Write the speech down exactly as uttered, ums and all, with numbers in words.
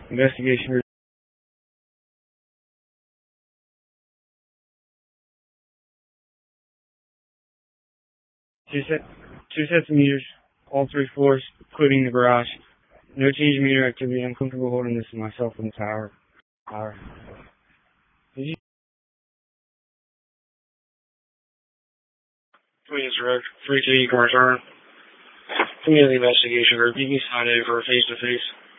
Investigation group. Two, set, two sets of meters, all three floors, including the garage. No change in meter activity. I'm comfortable holding this myself in the tower. Tower. Did you? Please direct three T return. Community investigation group. You can sign in for a face to face.